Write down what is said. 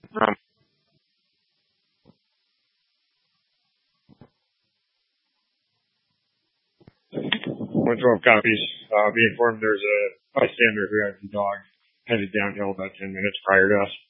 .12 copies. Be informed there's a bystander who has the dog headed downhill about 10 minutes prior to us.